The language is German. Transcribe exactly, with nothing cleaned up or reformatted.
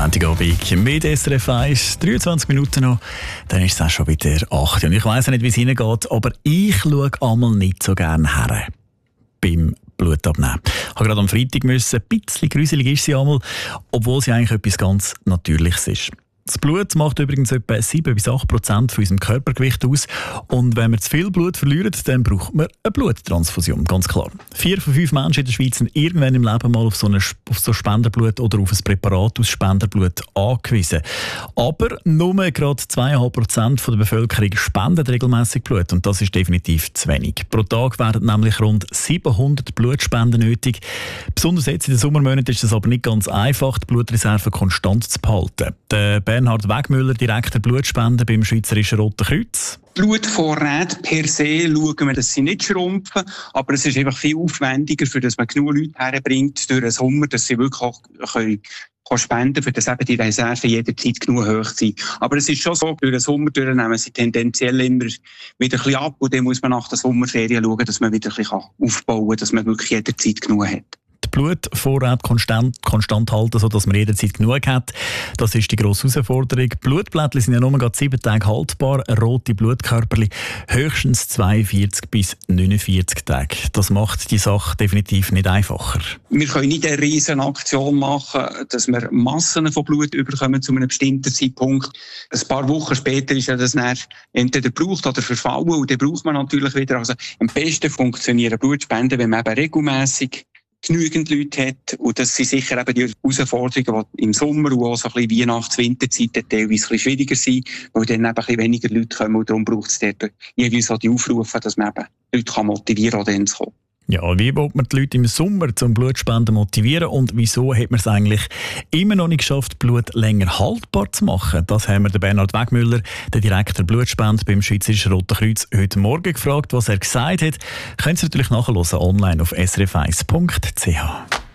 Montagabend mit S R F eins, dreiundzwanzig Minuten noch, dann ist es auch schon wieder acht. Und ich weiss nicht, wie es hineingeht, aber ich schaue einmal nicht so gerne her beim Blutabnehmen. Ich habe gerade am Freitag müssen, ein bisschen gruselig ist sie einmal, obwohl sie eigentlich etwas ganz Natürliches ist. Das Blut macht übrigens etwa sieben bis acht Prozent von unserem Körpergewicht aus. Und wenn wir zu viel Blut verlieren, dann braucht man eine Bluttransfusion, ganz klar. Vier von fünf Menschen in der Schweiz sind irgendwann im Leben mal auf so, eine, auf so Spenderblut oder auf ein Präparat aus Spenderblut angewiesen. Aber nur gerade zwei Komma fünf Prozent der Bevölkerung spenden regelmässig Blut. Und das ist definitiv zu wenig. Pro Tag werden nämlich rund siebenhundert Blutspenden nötig. Besonders jetzt in den Sommermonaten ist es aber nicht ganz einfach, die Blutreserven konstant zu behalten. Der Bernhard Wegmüller, Direktor Blutspenden beim Schweizerischen Roten Kreuz. Blutvorräte per se schauen wir, dass sie nicht schrumpfen, aber es ist einfach viel aufwendiger, für dass man genug Leute herbringt durch den Sommer, dass sie wirklich auch können spenden, für das eben die Reserven jederzeit genug hoch sind. Aber es ist schon so, durch den Sommer nehmen sie tendenziell immer wieder ein bisschen ab und dann muss man nach der Sommerferien schauen, dass man wieder ein bisschen aufbauen kann, dass man wirklich jederzeit genug hat. Die Blutvorräte konstant, konstant halten, sodass man jederzeit genug hat. Das ist die grosse Herausforderung. Blutblättchen sind ja nur gerade sieben Tage haltbar, rote Blutkörperchen höchstens zweiundvierzig bis neunundvierzig Tage. Das macht die Sache definitiv nicht einfacher. Wir können nicht eine riesen Aktion machen, dass wir Massen von Blut überkommen zu einem bestimmten Zeitpunkt. Ein paar Wochen später ist ja das dann entweder gebraucht oder verfallen und dann braucht man natürlich wieder. Also am besten funktionieren Blutspenden, wenn man eben regelmässig genügend Leute hat. Und das sind sicher eben die Herausforderungen, die im Sommer und auch so ein bisschen Weihnachts-Winterzeit teilweise ein bisschen schwieriger sind, weil dann eben ein bisschen weniger Leute kommen und darum braucht es dort jeweils auch die Aufrufe, dass man eben Leute motivieren kann, dann zu kommen. Ja, wie will man die Leute im Sommer zum Blutspenden motivieren und wieso hat man es eigentlich immer noch nicht geschafft, Blut länger haltbar zu machen? Das haben wir den Bernhard Wegmüller, den Direktor Blutspende beim Schweizerischen Roten Kreuz, heute Morgen gefragt. Was er gesagt hat, können Sie natürlich nachhören online auf s r f eins punkt c h.